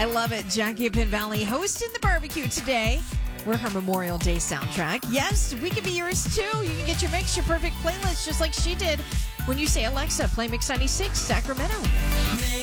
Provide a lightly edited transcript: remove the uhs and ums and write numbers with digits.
I love it. Jackie Pin Valley hosting the barbecue today. We're her Memorial Day soundtrack. Yes, we can be yours too. You can get your mix, your perfect playlist, just like she did when you say, Alexa, play Mix 96 Sacramento.